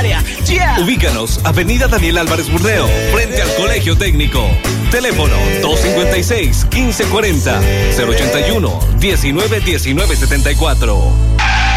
área. Yeah. Ubícanos, Avenida Daniel Álvarez Burneo, frente al Colegio Técnico. Teléfono 256-1540, 081-191974.